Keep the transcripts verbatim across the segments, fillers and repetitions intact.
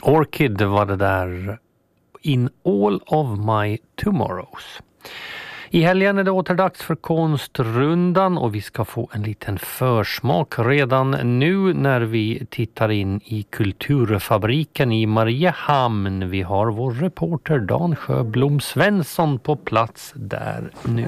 Orchid var det där, In All of My Tomorrows. I helgen är det återdags för konstrundan och vi ska få en liten försmak redan nu när vi tittar in i Kulturfabriken i Mariehamn. Vi har vår reporter Dan Sjöblom Svensson på plats där nu.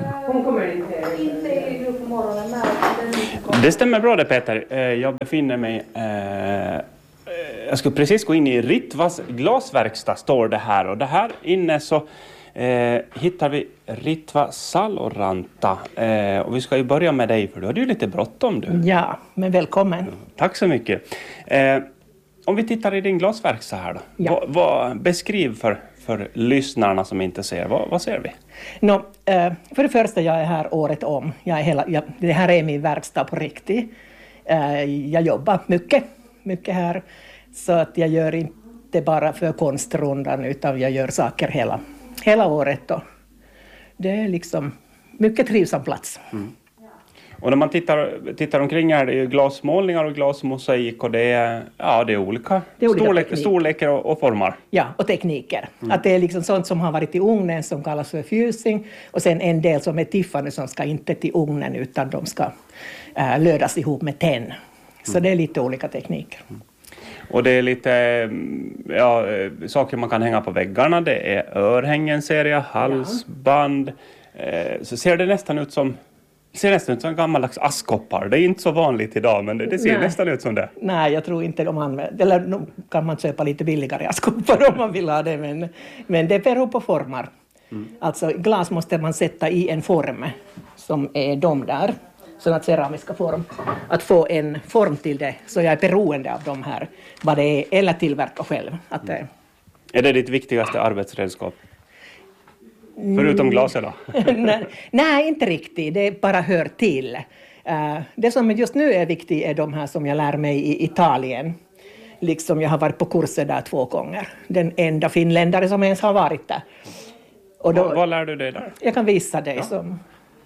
Det stämmer bra det, Peter. Jag befinner mig... Eh, jag ska precis gå in i Ritvas glasverkstad, står det här. Och det här inne så eh, hittar vi Ritva Saloranta. Eh, och vi ska ju börja med dig, för du har ju lite bråttom du. Ja, men välkommen. Tack så mycket. Eh, om vi tittar i din glasverkstad här då. Ja. Vad, vad, beskriv för, för lyssnarna som inte ser. Vad, vad ser vi? No, eh, för det första, jag är här året om. Jag är hela, jag, det här är min verkstad på riktigt. Eh, jag jobbar mycket, mycket här. Så att jag gör inte bara för konstrundan utan jag gör saker hela, hela året. Då. Det är liksom mycket trivsam plats. Mm. Och när man tittar, tittar omkring här, det är ju glasmålningar och glasmosaik och det är, ja, det är olika, det är olika storlek, storlekar och, och formar. Ja, och tekniker. Mm. Att det är liksom sånt som har varit i ugnen som kallas för fusing och sen en del som är Tiffany som ska inte till ugnen utan de ska äh, lödas ihop med tenn. Så mm. det är lite olika tekniker. Mm. Och det är lite ja, saker man kan hänga på väggarna. Det är örhängen, ser jag, halsband. Ja. Eh, så ser det nästan ut som ser nästan ut som gammaldags askkoppar. Det är inte så vanligt idag, men det, det ser Nej. nästan ut som det. Nej, jag tror inte de använder. Eller nu kan man köpa lite billigare askkoppar om man vill ha det. Men, men det beror på formar. Mm. Alltså glas måste man sätta i en form som är de där. Sådana ceramiska form. Att få en form till det. Så jag är beroende av de här. Vad det är. Eller tillverka själv. Att det... Är det ditt viktigaste arbetsredskap? Förutom glaset då? nej, nej, inte riktigt. Det bara hör till. Uh, det som just nu är viktigt är de här som jag lär mig i Italien. Liksom jag har varit på kurser där två gånger. Den enda finländare som ens har varit där. Och då, vad, vad lär du dig där? Jag kan visa dig. Ja. Som,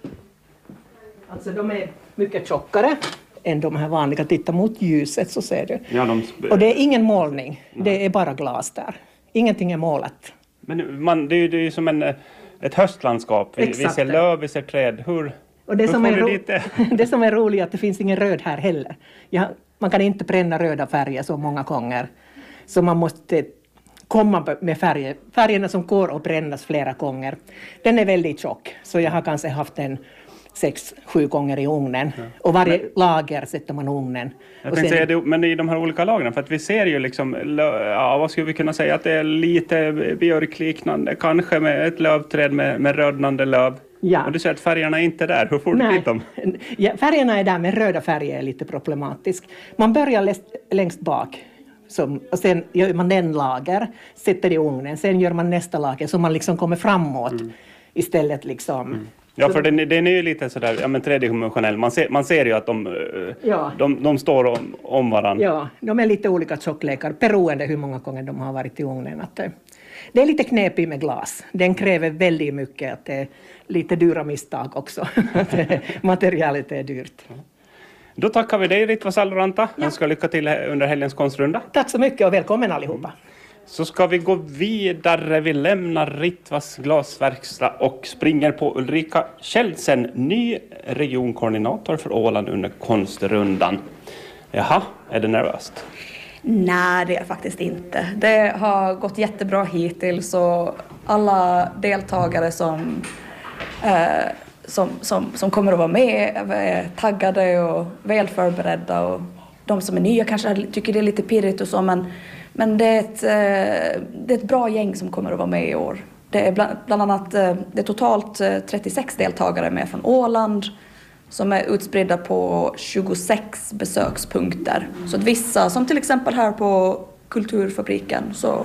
alltså de är mycket tjockare än de här vanliga. Titta mot ljuset så ser du. Ja, de... Och det är ingen målning. Nej. Det är bara glas där. Ingenting är målat. Men man, det är ju det är som en, ett höstlandskap. Vi, vi ser löv, vi ser träd. Hur, och det hur som får är du ro- dit det? Det som är roligt är att det finns ingen röd här heller. Jag, man kan inte bränna röda färger så många gånger. Så man måste komma med färger. Färgerna som går att brännas flera gånger. Den är väldigt tjock. Så jag har kanske haft den sex, sju gånger i ugnen. Ja. Och varje men, lager sätter man i ugnen. Jag tänkte säga det, men i de här olika lagren, för att vi ser ju liksom, ja, vad skulle vi kunna säga, att det är lite björkliknande, kanske med ett lövträd med, med rödnande löv. Ja. Och du säger att färgerna är inte där. Hur får du dit dem? Ja, färgerna är där, men röda färger är lite problematisk. Man börjar läst, längst bak. Som, och sen gör man den lager, sätter i ugnen. Sen gör man nästa lager så man liksom kommer framåt mm. istället liksom. Mm. Ja, för den, den är ju lite sådär, ja men tredimensionell. Man ser, man ser ju att de, ja. de, de står om, om varandra. Ja, de är lite olika tjocklekar, beroende hur många gånger de har varit i ugnen. Att, det är lite knepigt med glas. Den kräver väldigt mycket, att det är lite dyra misstag också. Materialet är dyrt. Då tackar vi dig, Ritva Saloranta. Ja. Jag ska lycka till under helgens konstrunda. Tack så mycket och välkommen allihopa. Så ska vi gå vidare. Vi lämnar Ritvas glasverkstad och springer på Ulrika Kjeldsen, ny regionkoordinator för Åland under konstrundan. Jaha, är det nervöst? Nej, det är faktiskt inte. Det har gått jättebra hittills och alla deltagare som, eh, som, som, som kommer att vara med är taggade och väl förberedda. Och de som är nya kanske tycker det är lite pirrigt och så, men Men det är, ett, det är ett bra gäng som kommer att vara med i år. Det är bland, bland annat det är totalt trettiosex deltagare med från Åland som är utspridda på tjugosex besökspunkter. Så att vissa, som till exempel här på Kulturfabriken, så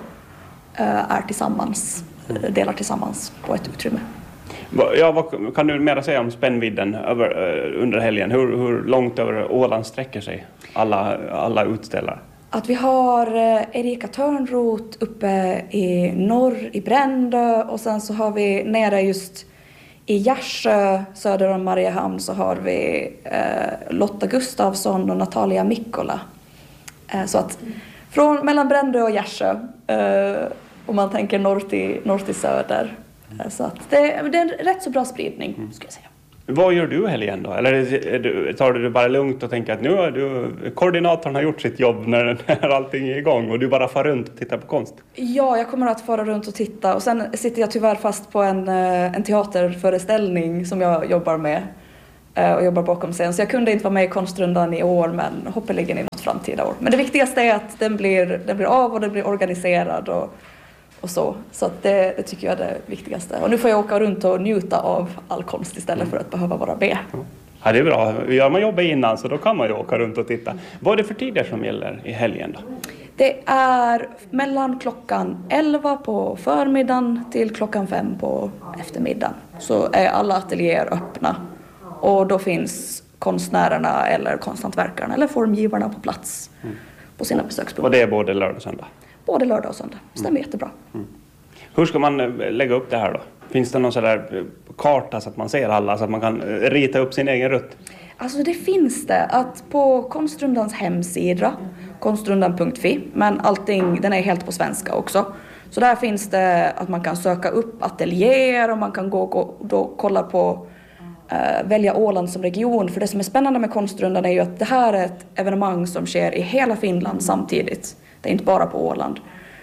är tillsammans, delar tillsammans på ett utrymme. Ja, vad kan du mer säga om spännvidden över, under helgen? Hur, hur långt över Åland sträcker sig alla, alla utställare? Att vi har Erika Törnroth uppe i norr i Brändö och sen så har vi nere just i Gärsjö söder om Mariehamn så har vi eh, Lotta Gustafsson och Natalia Mikkola. Eh, så att Från mellan Brändö och Gärsjö. Eh, om man tänker norr till, norr till söder. Mm. Så att det, det är en rätt så bra spridning, mm. ska jag säga. Vad gör du helgen då? Eller är du, tar du det bara lugnt och tänker att nu har du, koordinatorn har gjort sitt jobb när, när allting är igång och du bara far runt och tittar på konst? Ja, jag kommer att fara runt och titta. Och sen sitter jag tyvärr fast på en, en teaterföreställning som jag jobbar med. Och jobbar bakom scen. Så jag kunde inte vara med i konstrundan i år, men hoppeligen i något framtida år. Men det viktigaste är att den blir, den blir av och den blir organiserad och, och så. Så att det, det tycker jag är det viktigaste. Och nu får jag åka runt och njuta av all konst istället för att behöva vara med. Ja, det är bra. Gör man jobbar innan så då kan man ju åka runt och titta. Vad är det för tider som gäller i helgen då? Det är mellan klockan elva på förmiddagen till klockan fem på eftermiddagen. Så är alla ateljéer öppna. Och då finns konstnärerna eller konsthantverkarna eller formgivarna på plats mm. på sina besökspunkter. Och det är både lördag och söndag? Både lördag och söndag. Stämmer mm. jättebra. Mm. Hur ska man lägga upp det här då? Finns det någon sån där karta så att man ser alla, så att man kan rita upp sin egen rutt? Alltså det finns det. Att på Konstrundans hemsida, konstrundan punkt fi, men allting, den är helt på svenska också. Så där finns det att man kan söka upp ateljéer och man kan gå och då kolla på Uh, välja Åland som region. För det som är spännande med Konstrundan är ju att det här är ett evenemang som sker i hela Finland samtidigt. Det är inte bara på Åland.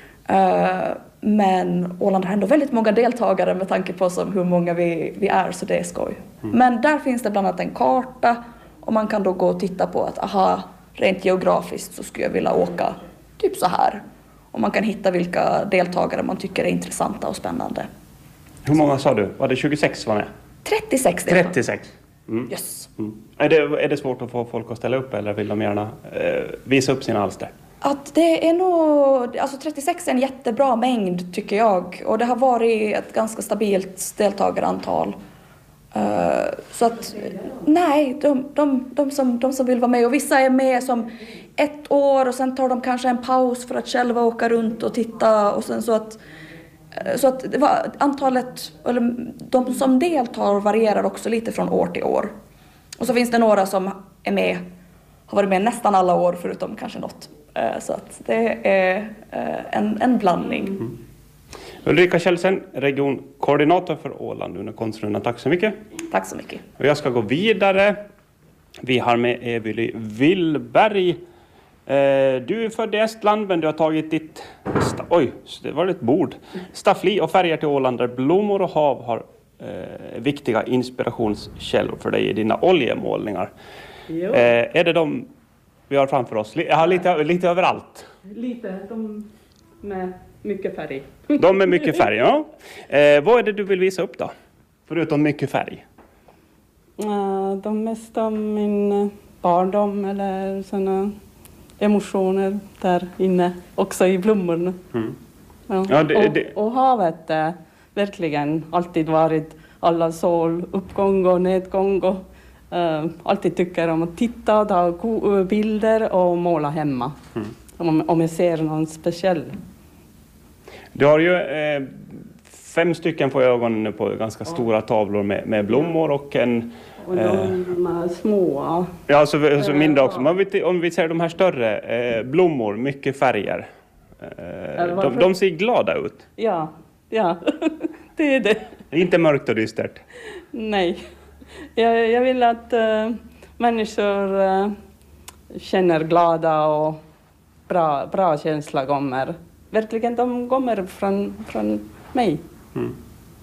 Uh, men Åland har ändå väldigt många deltagare med tanke på som hur många vi, vi är, så det är skoj. Mm. Men där finns det bland annat en karta och man kan då gå och titta på att aha, rent geografiskt så skulle jag vilja åka typ så här. Och man kan hitta vilka deltagare man tycker är intressanta och spännande. Hur många sa du? Var det tjugosex var det? trettiosex. trettiosex. Mm. Yes. Mm. Är, det, är det svårt att få folk att ställa upp eller vill de gärna eh, visa upp sina alster? Att det är nog, alltså trettiosex är en jättebra mängd tycker jag. Och det har varit ett ganska stabilt deltagarantal. Uh, så att nej, de, de, de, som, de som vill vara med. Och vissa är med som ett år och sen tar de kanske en paus för att själva åka runt och titta. Och sen så att Så att det var antalet, eller de som deltar varierar också lite från år till år. Och så finns det några som är med, har varit med nästan alla år förutom kanske något. Så att det är en, en blandning. Mm. Ulrika Kjellsen, regionkoordinator för Åland under Konstrundan. Tack så mycket. Tack så mycket. Och jag ska gå vidare. Vi har med Evilie Willberg. Du är född i Estland, men du har tagit ditt sta- oj, det var ett bord. staffli och färger till Åland där blommor och hav har eh, viktiga inspirationskällor för dig i dina oljemålningar. Eh, är det de vi har framför oss? Jag har lite, lite överallt. Lite, de med mycket färg. De med mycket färg, ja. Eh, vad är det du vill visa upp då? Förutom mycket färg. Uh, de mesta av min barndom eller såna emotioner där inne, också i blommorna. Mm. Ja. Ja, det, och, det. och havet är verkligen alltid varit alla sol, uppgång och nedgång och uh, alltid tycker om att titta, ta bilder och måla hemma. Mm. Om, om jag ser någon speciell. Du har ju eh, fem stycken på ögonen på ganska stora tavlor med, med blommor och en... Och de eh, små. Ja, så, så mindre också. Om vi, om vi ser de här större eh, blommor, mycket färger. Eh, de, de ser glada ut. Ja, ja. Det är det. Inte mörkt och dystert. Nej. Jag, jag vill att uh, människor uh, känner glada och bra, bra känsla kommer. Verkligen, de kommer från, från mig. Mm.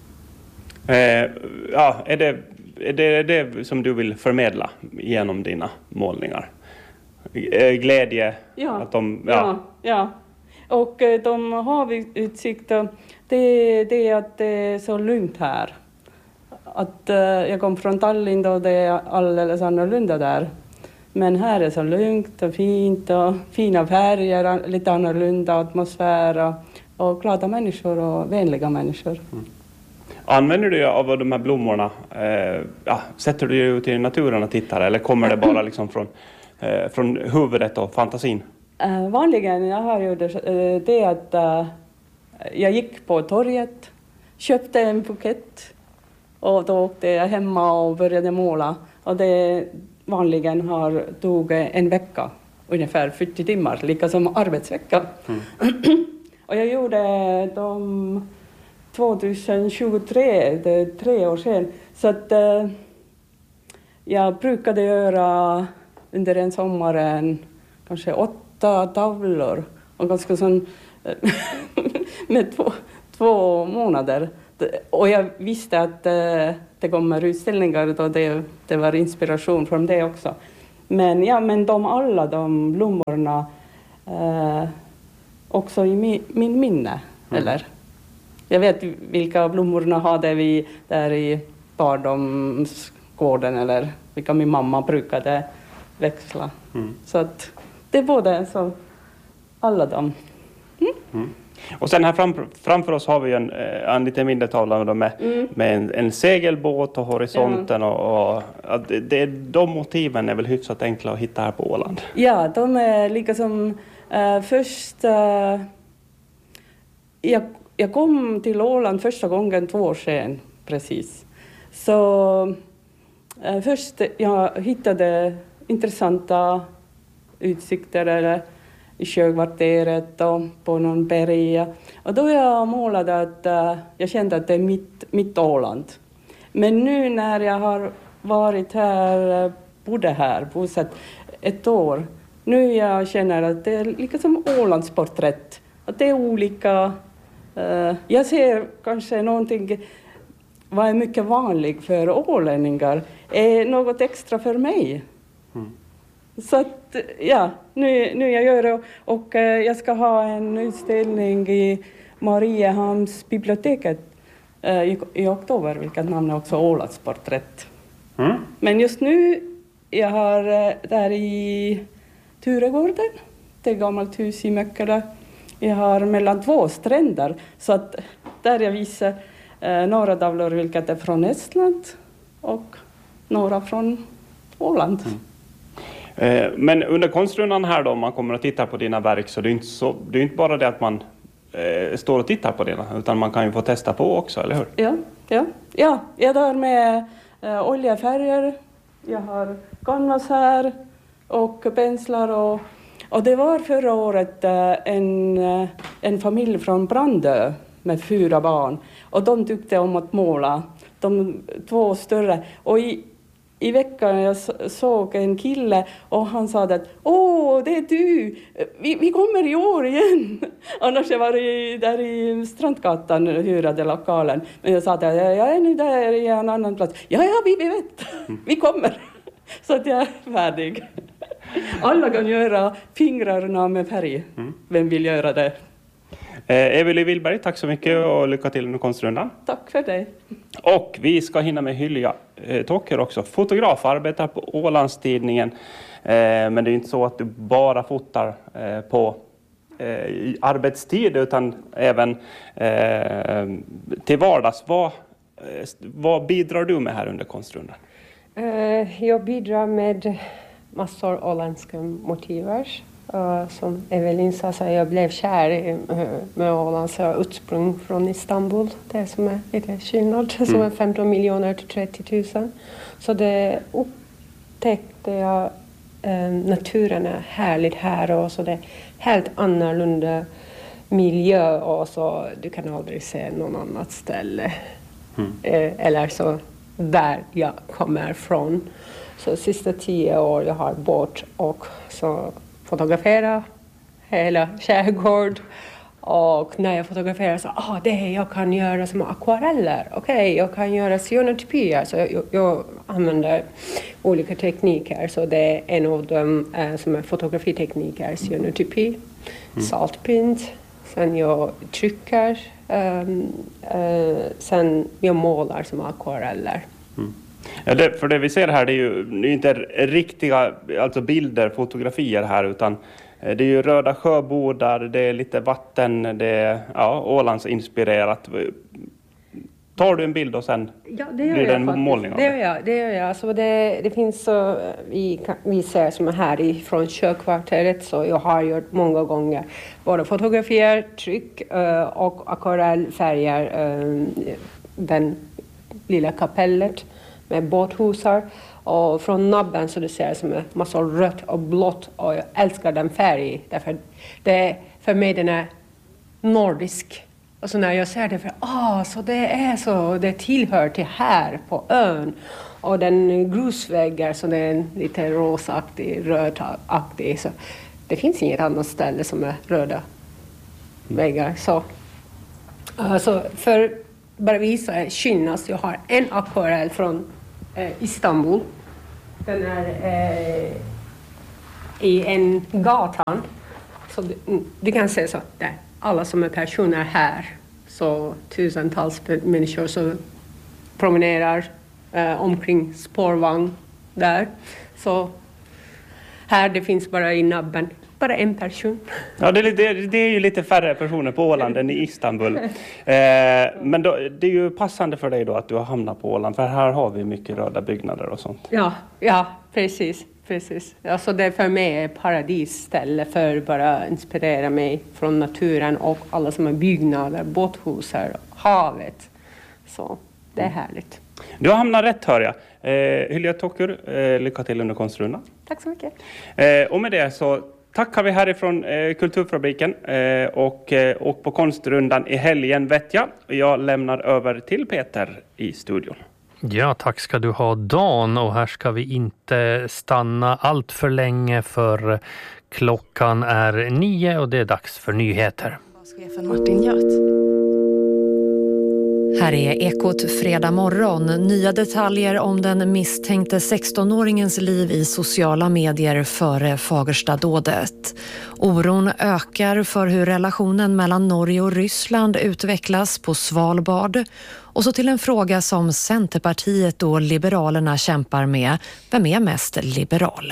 Eh, ja, är det... Är det det som du vill förmedla genom dina målningar? Glädje? Ja, att de, ja. ja, ja. Och de har utsikt. Det, det är att det är så lugnt här. Att, jag kom från Tallinn och det är alldeles annorlunda där. Men här är så lugnt och fint och fina färger, lite annorlunda atmosfär och, och glada människor och vänliga människor. Mm. Använder du av de här blommorna, eh, ja, sätter du ut i naturen och tittar eller kommer det bara liksom från, eh, från huvudet och fantasin? Uh, vanligen jag har ju det, uh, det att uh, jag gick på torget, köpte en bukett och då åkte jag hemma och började måla. Och det vanligen har tog en vecka ungefär fyrtio timmar, lika som arbetsvecka. Mm. Och jag gjorde dem tjugohundratjugotre, det är tre år sedan. Så att eh, jag brukade göra under en sommaren kanske åtta tavlor. Och ganska sån, med två, två månader. Och jag visste att eh, det kommer utställningar och det, det var inspiration från det också. Men ja, men de alla de blommorna eh, också i mi, min minne, mm. eller? Jag vet vilka blommorna hade vi där i barndomsgården eller vilka min mamma brukade växla. Mm. Så att det är både så alla dem. Mm. Mm. Och sen här framför, framför oss har vi en, en liten mindre tavla med, mm. med en, en segelbåt och horisonten. Ja. Och, och att det, de motiven är väl hyfsat enkla att hitta här på Åland. Ja, de är lika som uh, först... Uh, jag, jag kom till Åland första gången två år sedan, precis. Så uh, först jag hittade intressanta utsikter eller i sjökvarteret och på någon berg. Och då jag målade att uh, jag kände att det är mitt, mitt Åland. Men nu när jag har varit här, uh, bodde här, bosatt ett år, nu jag känner att det är lika som Ålands porträtt. Att det är olika. Uh, jag ser kanske någonting, vad är mycket vanligt för ålänningar, är något extra för mig. Mm. Så att, ja, nu, nu jag gör det och, och uh, jag ska ha en utställning i Mariehamns biblioteket uh, i, i oktober, vilket namn är också Ålands porträtt. Mm. Men just nu, jag har uh, där i Turegården, det är ett gammalt hus i Möckele. Jag har mellan två stränder, så att där jag visar uh, några tavlor vilket är från Estland och några från Åland. Mm. Men under konstrundan här då, om man kommer att titta på dina verk, så det är inte, så, det är inte bara det att man eh, står och tittar på det, utan man kan ju få testa på också, eller hur? Ja, ja, ja. Jag har med eh, oljefärger, jag har canvas här och penslar och, och det var förra året eh, en, en familj från Brandö med fyra barn och de tyckte om att måla, de två större och i I veckan jag såg en kille och han sa att åh, det är du, vi, vi kommer i år igen. Annars jag var i, där i Strandgatan och hyrade lokalen. Men jag sa att jag, jag är nu där i en annan plats. Ja, ja, vi, vi vet, vi kommer. Så att jag är färdig. Alla kan göra fingrarna med färg. Mm. Vem vill göra det? Eh, Evelie Willberg, tack så mycket och lycka till med konstrundan. Tack för det. Och vi ska hinna med Hylja eh, Tocker också. Fotograf, arbetar på Ålandstidningen. Eh, men det är inte så att du bara fotar eh, på eh, arbetstid utan även eh, till vardags. Vad, eh, vad bidrar du med här under konstrundan? Eh, jag bidrar med massor åländska motiver. Uh, som Evelin sa, så jag blev kär i, uh, med Åland, så jag utsprung från Istanbul, det som är lite skillnad, mm. som är femton miljoner till trettio tusen. Så det upptäckte jag, uh, naturen är härligt här och så det är helt annorlunda miljö och så du kan aldrig se någon annat ställe. Mm. Uh, eller så där jag kommer från. Så sista tio år jag har bort och så fotografera hela skärgård och när jag fotograferar så ah det är jag kan göra som akvareller. Okej, okay, jag kan göra cyanotypier, så jag, jag använder olika tekniker, så det är en av dem eh, som är fotografitekniker, cyanotypi, mm. saltpint, sen jag trycker, um, uh, sen jag målar som akvareller. Mm. Ja, det, för det vi ser här, det är ju det är inte riktiga alltså bilder, fotografier här, utan det är ju röda sjöbodar, det är lite vatten, det är ja, Ålands inspirerat. Tar du en bild och sen ja, det gör blir det en jag målning av det? Det gör jag. Det, gör jag. Så det, det finns så, vi, vi ser som är här ifrån sjökvarteret, så jag har gjort många gånger både fotografier, tryck uh, och akvarellfärger, uh, den lilla kapellet med båthusar Och från nabben så det ser som en massa rött och blått. Och jag älskar den färgen. Därför det, för mig den är nordisk. Och så när jag ser det, för ah, så det är så, det tillhör till här på ön. Och den grusväggar så det är lite rosaaktig, rödaktig. Så det finns inget annat ställe som är röda väggar. Så alltså, för bara visa skillnad, jag har en akvarell från eh, Istanbul. Den är eh, i en gatan. Så du, du kan se så där. Alla som är personer här, så tusentals människor som promenerar eh, omkring spårvagn där. Så här det finns bara i nabben, bara en person. Ja, det är, lite, det är ju lite färre personer på Åland än i Istanbul. Eh, men då, det är ju passande för dig då att du har hamnat på Åland, för här har vi mycket röda byggnader och sånt. Ja, ja precis. Precis. Alltså det för mig är paradisställe för att bara inspirera mig från naturen och alla som är byggnader, båthusar, havet. Så det är härligt. Du har hamnat rätt, hör jag. Eh, Hylja Tokur, eh, lycka till under konstrundan. Tack så mycket. Eh, och med det så tackar vi härifrån eh, Kulturfabriken eh, och, eh, och på konstrundan i helgen vet jag. Jag lämnar över till Peter i studion. Ja, tack ska du ha Dan, och här ska vi inte stanna allt för länge för klockan är nio och det är dags för nyheter. Chefen Martin Göth. Här är Ekot fredag morgon. Nya detaljer om den misstänkte sextonåringens liv i sociala medier före Fagersta-dådet. Oron ökar för hur relationen mellan Norge och Ryssland utvecklas på Svalbard. Och så till en fråga som Centerpartiet och Liberalerna kämpar med. Vem är mest liberal?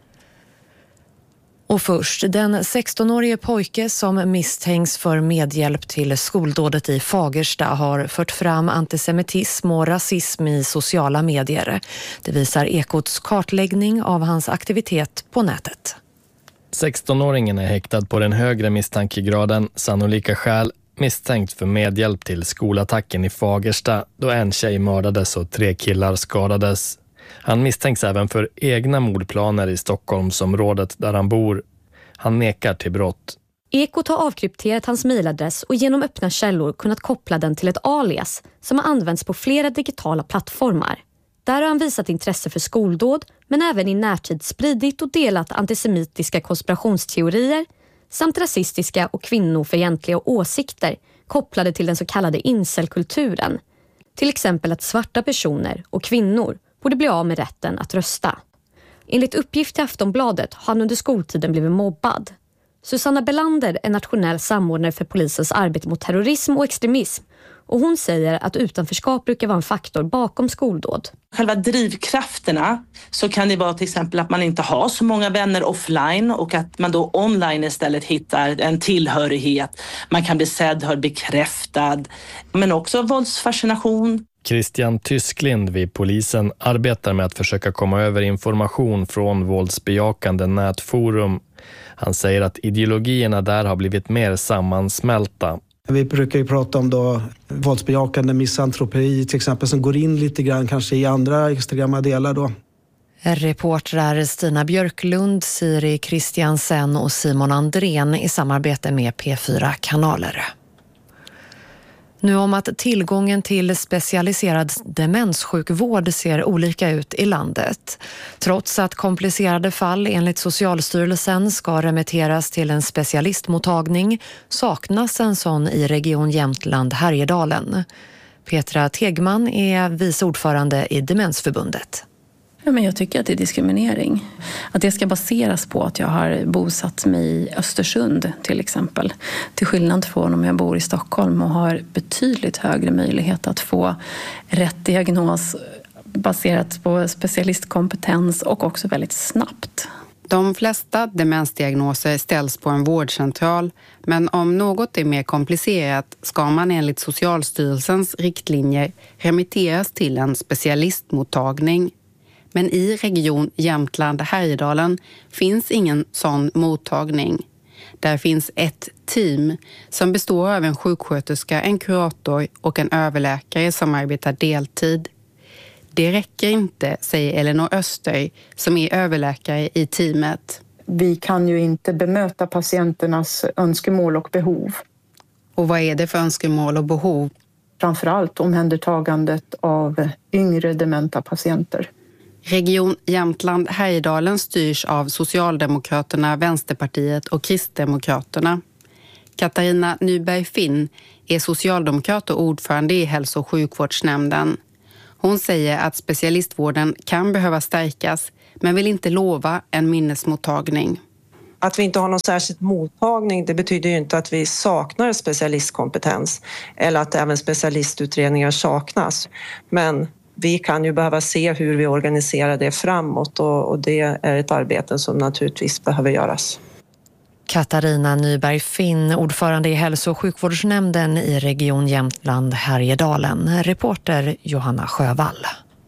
Och först, den sextonårige pojke som misstänks för medhjälp till skoldådet i Fagersta har fört fram antisemitism och rasism i sociala medier. Det visar Ekots kartläggning av hans aktivitet på nätet. sextonåringen är häktad på den högre misstankegraden, sannolika skäl, misstänkt för medhjälp till skolattacken i Fagersta då en tjej mördades och tre killar skadades. Han misstänks även för egna mordplaner i Stockholmsområdet där han bor. Han nekar till brott. Ekot har avkrypterat hans mejladress och genom öppna källor kunnat koppla den till ett alias som har använts på flera digitala plattformar. Där har han visat intresse för skoldåd, men även i närtid spridit och delat antisemitiska konspirationsteorier samt rasistiska och kvinnofientliga åsikter kopplade till den så kallade incelkulturen. Till exempel att svarta personer och kvinnor borde bli av med rätten att rösta. Enligt uppgift till Aftonbladet har han under skoltiden blivit mobbad. Susanna Belander är nationell samordnare för polisens arbete mot terrorism och extremism. Och hon säger att utanförskap brukar vara en faktor bakom skoldåd. Själva drivkrafterna så kan det vara till exempel att man inte har så många vänner offline och att man då online istället hittar en tillhörighet. Man kan bli sedd, hörd, bekräftad, men också våldsfascination. Christian Tysklind vid polisen arbetar med att försöka komma över information från våldsbejakande nätforum. Han säger att ideologierna där har blivit mer sammansmälta. Vi brukar ju prata om då våldsbejakande misantropi till exempel som går in lite grann kanske i andra extrema delar då. Reportrar Stina Björklund, Siri Christiansen och Simon Andrén i samarbete med P fyra-kanaler. Nu om att tillgången till specialiserad demenssjukvård ser olika ut i landet. Trots att komplicerade fall enligt Socialstyrelsen ska remitteras till en specialistmottagning saknas en sån i Region Jämtland Härjedalen. Petra Tegman är vice ordförande i Demensförbundet. Ja, men jag tycker att det är diskriminering. Att det ska baseras på att jag har bosatt mig i Östersund till exempel. Till skillnad från om jag bor i Stockholm och har betydligt högre möjlighet att få rätt diagnos baserat på specialistkompetens och också väldigt snabbt. De flesta demensdiagnoser ställs på en vårdcentral, men om något är mer komplicerat ska man enligt Socialstyrelsens riktlinjer remitteras till en specialistmottagning. Men i Region Jämtland Härjedalen finns ingen sån mottagning. Där finns ett team som består av en sjuksköterska, en kurator och en överläkare som arbetar deltid. Det räcker inte, säger Elinor Öster som är överläkare i teamet. Vi kan ju inte bemöta patienternas önskemål och behov. Och vad är det för önskemål och behov? Framförallt omhändertagandet av yngre dementa patienter. Region Jämtland Härjedalen styrs av Socialdemokraterna, Vänsterpartiet och Kristdemokraterna. Katarina Nyberg-Finn är socialdemokrat och ordförande i hälso- och sjukvårdsnämnden. Hon säger att specialistvården kan behöva stärkas men vill inte lova en minnesmottagning. Att vi inte har någon särskild mottagning, det betyder ju inte att vi saknar specialistkompetens eller att även specialistutredningar saknas. Men vi kan ju behöva se hur vi organiserar det framåt och det är ett arbete som naturligtvis behöver göras. Katarina Nyberg-Finn, ordförande i hälso- och sjukvårdsnämnden i Region Jämtland Härjedalen. Reporter Johanna Sjövall.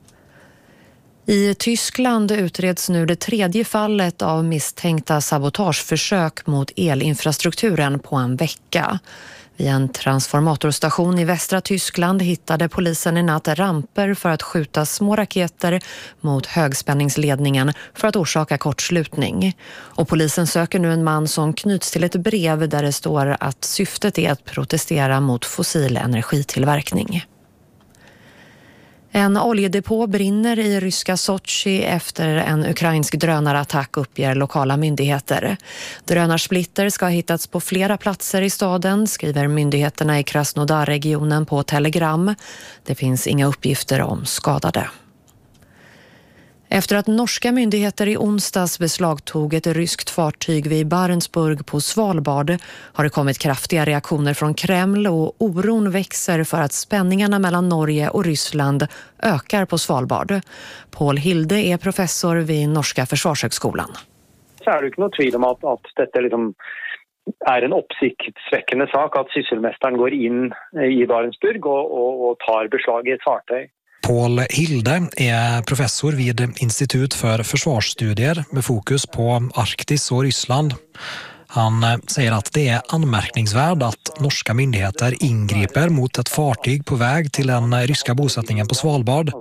I Tyskland utreds nu det tredje fallet av misstänkta sabotageförsök mot elinfrastrukturen på en vecka. Vid en transformatorstation i västra Tyskland hittade polisen i natt ramper för att skjuta små raketer mot högspänningsledningen för att orsaka kortslutning. Och polisen söker nu en man som knyts till ett brev där det står att syftet är att protestera mot fossil energitillverkning. En oljedepå brinner i ryska Sochi efter en ukrainsk drönarattack, uppger lokala myndigheter. Drönarsplitter ska ha hittats på flera platser i staden, skriver myndigheterna i Krasnodar-regionen på Telegram. Det finns inga uppgifter om skadade. Efter att norska myndigheter i onsdags beslagtog ett ryskt fartyg vid Barentsburg på Svalbard har det kommit kraftiga reaktioner från Kreml och oron växer för att spänningarna mellan Norge och Ryssland ökar på Svalbard. Paul Hilde är professor vid Norska försvarshögskolan. Så är det inte något tvivel om att, att detta liksom är en uppsiktsväckande sak att sysselmästaren går in i Barentsburg och, och, och tar beslag i ett fartyg. Paul Hilde är professor vid Institut för försvarsstudier med fokus på Arktis och Ryssland. Han säger att det är anmärkningsvärt att norska myndigheter ingriper mot ett fartyg på väg till den ryska bosättningen på Svalbard.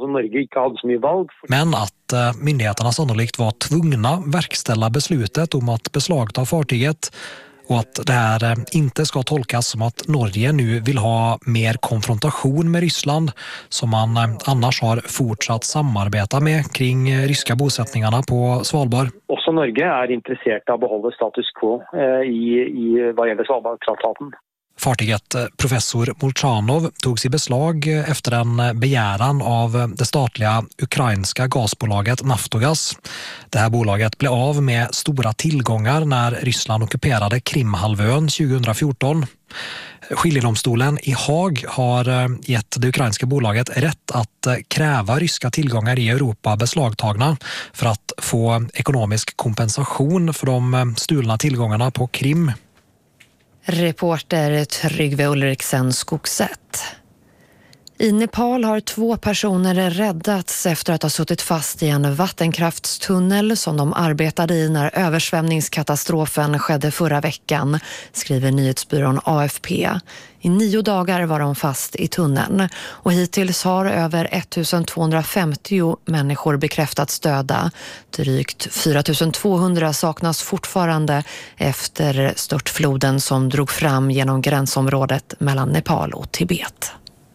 Men att myndigheterna sannolikt var tvungna verkställa beslutet om att beslagta fartyget. Och att det här inte ska tolkas som att Norge nu vill ha mer konfrontation med Ryssland som man annars har fortsatt samarbeta med kring ryska bosättningarna på Svalbard. Också Norge är intresserat av att behålla status quo i, i vad gäller Svalbardtraktaten. Fartyget professor Molchanov togs i beslag efter en begäran av det statliga ukrainska gasbolaget Naftogaz. Det här bolaget blev av med stora tillgångar när Ryssland ockuperade Krimhalvön tjugohundrafjorton. Skiljedomstolen i Haag har gett det ukrainska bolaget rätt att kräva ryska tillgångar i Europa beslagtagna för att få ekonomisk kompensation för de stulna tillgångarna på Krim. Reporter Tryggve Ulriksen Skogsätt. I Nepal har två personer räddats efter att ha suttit fast i en vattenkraftstunnel som de arbetade i när översvämningskatastrofen skedde förra veckan, skriver nyhetsbyrån A F P. I nio dagar var de fast i tunneln och hittills har över ettusentvåhundrafemtio människor bekräftats döda. Drygt fyratusentvåhundra saknas fortfarande efter störtfloden som drog fram genom gränsområdet mellan Nepal och Tibet.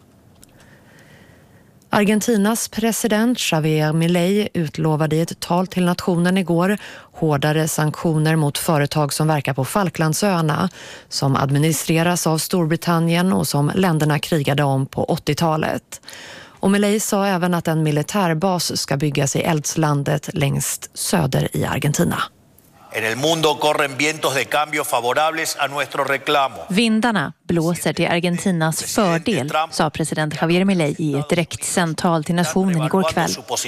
Argentinas president Javier Milei utlovade i ett tal till nationen igår hårdare sanktioner mot företag som verkar på Falklandsöarna, som administreras av Storbritannien och som länderna krigade om på åttiotalet. Och Milei sa även att en militärbas ska byggas i eldslandet längst söder i Argentina. En el mundo corren vientos de cambio favorables a nuestro reclamo. Vindarna blåser till Argentinas fördel, sa president Javier Milei i ett direktsänt tal till nationen igår kväll.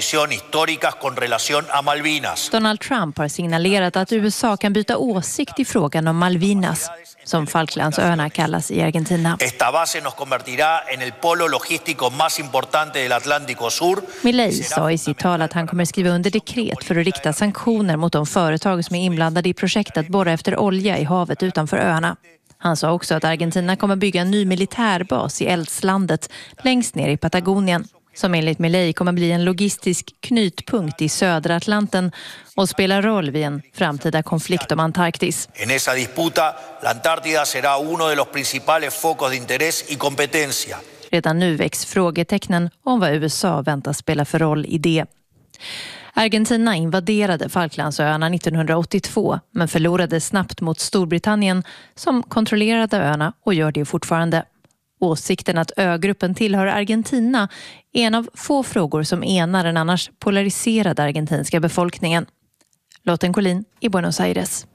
Donald Trump har signalerat att U S A kan byta åsikt i frågan om Malvinas, som Falklandsöarna kallas i Argentina. Esta base nos convertirá en el polo logístico más importante del Atlántico Sur. Milei sa i sitt tal att han kommer skriva under dekret för att rikta sanktioner mot de företag som är inblandade i projektet att borra efter olja i havet utanför öarna. Han sa också att Argentina kommer bygga en ny militärbas i eldslandet längst ner i Patagonien. som enligt Milei kommer bli en logistisk knutpunkt i södra Atlanten och spela roll vid en framtida konflikt om Antarktis. En esa disputa, la Antártida será uno de los principales focos de interés y competencia. Redan nu väcks frågetecknen om vad U S A väntas spela för roll i det. Argentina invaderade Falklandsöarna nittonhundraåttiotvå men förlorade snabbt mot Storbritannien som kontrollerade öarna och gör det fortfarande. Åsikten att ögruppen tillhör Argentina är en av få frågor som enar den annars polariserade argentinska befolkningen. Lotten Collin i Buenos Aires.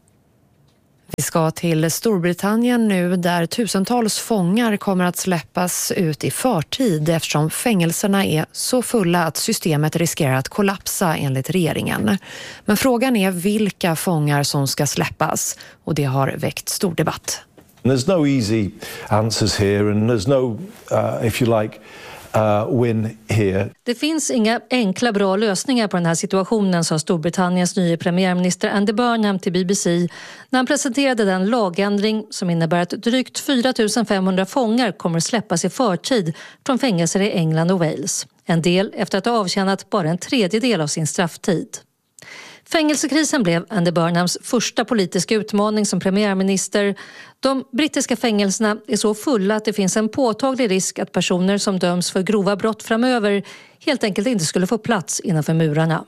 Vi ska till Storbritannien nu där tusentals fångar kommer att släppas ut i förtid eftersom fängelserna är så fulla att systemet riskerar att kollapsa enligt regeringen. Men frågan är vilka fångar som ska släppas och det har väckt stor debatt. There's no easy answers here and there's no, uh, if you like, uh, win here. Det finns inga enkla bra lösningar på den här situationen, sa Storbritanniens nya premiärminister Andy Burnham till B B C när han presenterade den lagändring som innebär att drygt fyra tusen femhundra fångar kommer släppas i förtid från fängelser i England och Wales. En del efter att ha avtjänat bara en tredjedel av sin strafftid. Fängelsekrisen blev Andy Burnhams första politiska utmaning som premiärminister. De brittiska fängelserna är så fulla att det finns en påtaglig risk att personer som döms för grova brott framöver helt enkelt inte skulle få plats innanför murarna.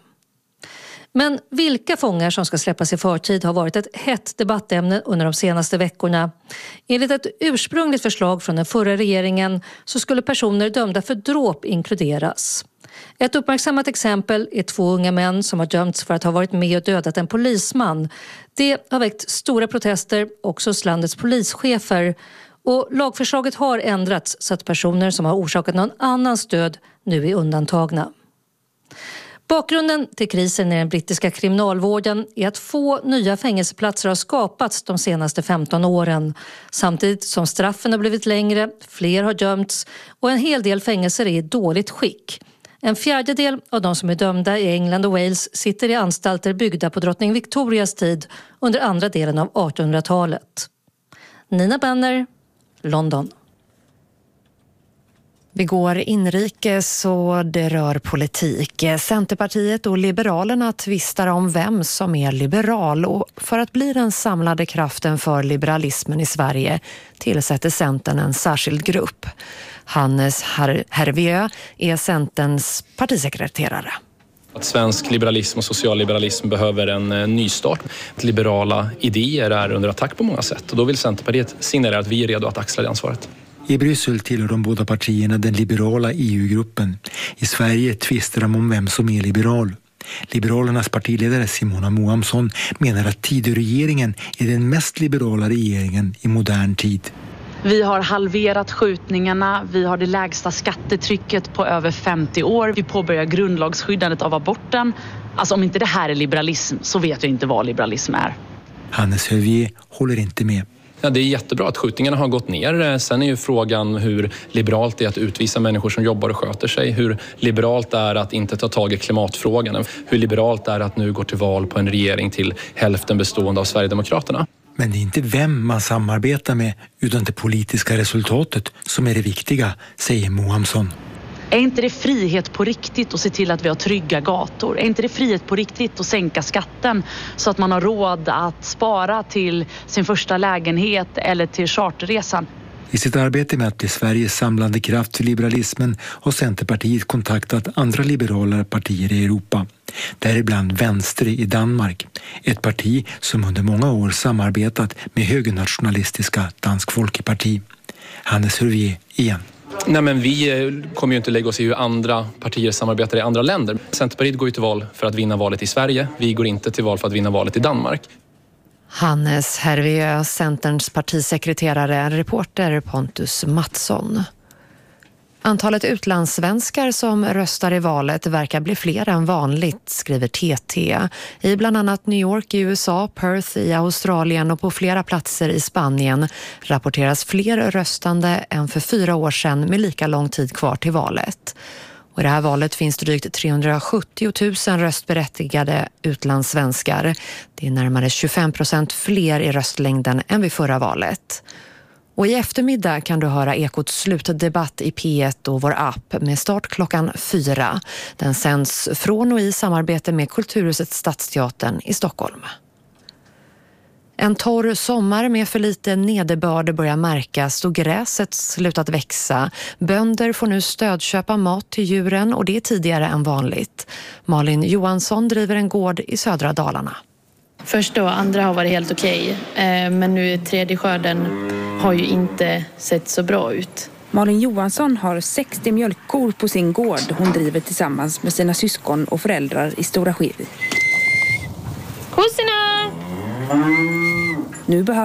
Men vilka fångar som ska släppas i förtid har varit ett hett debattämne under de senaste veckorna. Enligt ett ursprungligt förslag från den förra regeringen så skulle personer dömda för dråp inkluderas. Ett uppmärksammat exempel är två unga män som har dömts för att ha varit med och dödat en polisman. Det har väckt stora protester också hos landets polischefer och lagförslaget har ändrats så att personer som har orsakat någon annans död nu är undantagna. Bakgrunden till krisen i den brittiska kriminalvården är att få nya fängelseplatser har skapats de senaste femton åren. Samtidigt som straffen har blivit längre, fler har dömts och en hel del fängelser är i dåligt skick. En fjärdedel av de som är dömda i England och Wales sitter i anstalter byggda på drottning Victorias tid under andra delen av artonhundratalet. Nina Benner, London. Vi går inrikes och det rör politik. Centerpartiet och Liberalerna tvistar om vem som är liberal och för att bli den samlade kraften för liberalismen i Sverige tillsätter Centern en särskild grupp. Hannes Hervieu är Centerns partisekreterare. Att svensk liberalism och socialliberalism behöver en nystart. Liberala idéer är under attack på många sätt och då vill Centerpartiet signalera att vi är redo att axla det ansvaret. I Bryssel tillhör de båda partierna den liberala E U-gruppen. I Sverige tvistar de om vem som är liberal. Liberalernas partiledare Simona Moamsson menar att Tidöregeringen är den mest liberala regeringen i modern tid. Vi har halverat skjutningarna, vi har det lägsta skattetrycket på över femtio år. Vi påbörjar grundlagsskyddandet av aborten. Alltså om inte det här är liberalism så vet jag inte vad liberalism är. Hannes Hervieu håller inte med. Ja, det är jättebra att skjutningarna har gått ner. Sen är ju frågan hur liberalt det är att utvisa människor som jobbar och sköter sig. Hur liberalt det är att inte ta tag i klimatfrågan. Hur liberalt det är att nu gå till val på en regering till hälften bestående av Sverigedemokraterna. Men det är inte vem man samarbetar med utan det politiska resultatet som är det viktiga, säger Mohamsson. Är inte det frihet på riktigt att se till att vi har trygga gator? Är inte det frihet på riktigt att sänka skatten så att man har råd att spara till sin första lägenhet eller till charterresan? I sitt arbete med att bli Sveriges samlande kraft för liberalismen har Centerpartiet kontaktat andra liberala partier i Europa. Däribland Venstre i Danmark. Ett parti som under många år samarbetat med högernationalistiska Dansk Folkeparti. Hannes Hervieu igen. Nej, men vi kommer ju inte lägga oss i hur andra partier samarbetar i andra länder. Centerpartiet går ju till val för att vinna valet i Sverige. Vi går inte till val för att vinna valet i Danmark. Hannes Hervieu, Centerns partisekreterare, reporter Pontus Mattsson. Antalet utlandssvenskar som röstar i valet verkar bli fler än vanligt, skriver T T. I bland annat New York i U S A, Perth i Australien och på flera platser i Spanien rapporteras fler röstande än för fyra år sedan med lika lång tid kvar till valet. Och i det här valet finns drygt trehundrasjuttio tusen röstberättigade utlandssvenskar. Det är närmare tjugofem procent fler i röstlängden än vid förra valet. Och i eftermiddag kan du höra Ekots slutdebatt i P ett och vår app med start klockan fyra. Den sänds från och i samarbete med Kulturhuset Stadsteatern i Stockholm. En torr sommar med för lite nederbörd börjar märkas då gräset slutat växa. Bönder får nu stödköpa mat till djuren och det är tidigare än vanligt. Malin Johansson driver en gård i södra Dalarna. Första och andra har varit helt okej, men nu tredje skörden har ju inte sett så bra ut. Malin Johansson har sextio mjölkkor på sin gård hon driver tillsammans med sina syskon och föräldrar i Stora Skiv. Kossorna! Nu behöver